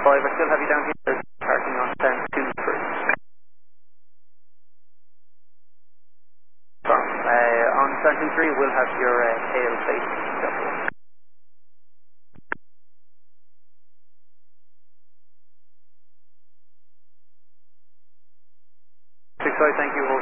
I still have you down here parking on 1023. On 1023 we'll have your tail facing double. Thank you.